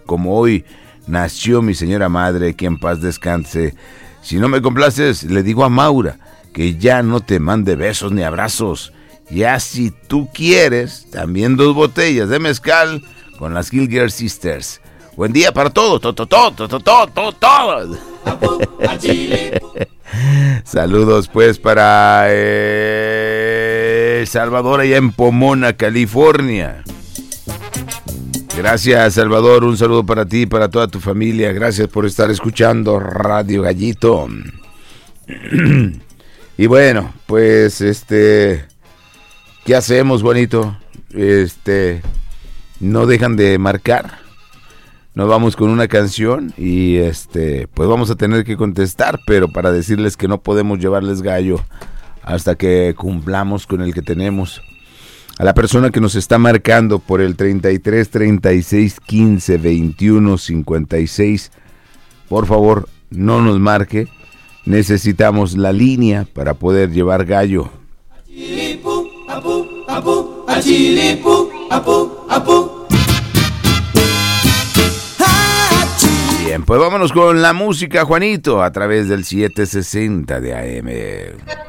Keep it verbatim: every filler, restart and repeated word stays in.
como hoy nació mi señora madre, que en paz descanse. Si no me complaces, le digo a Maura que ya no te mande besos ni abrazos. Ya si tú quieres, también dos botellas de mezcal con las Gilger Sisters. Buen día para todos, todo, todo, todo, todo, todo, todo. Saludos pues para eh, Salvador allá en Pomona, California. Gracias, Salvador, un saludo para ti y para toda tu familia. Gracias por estar escuchando Radio Gallito. Y bueno, pues este, ¿qué hacemos, bonito? Este, no dejan de marcar. Nos vamos con una canción y este, pues vamos a tener que contestar, pero para decirles que no podemos llevarles gallo hasta que cumplamos con el que tenemos. A la persona que nos está marcando por el treinta y tres, treinta y seis, quince, veintiuno, cincuenta y seis, por favor, no nos marque. Necesitamos la línea para poder llevar gallo. Bien, pues vámonos con la música, Juanito, a través del setecientos sesenta de A M.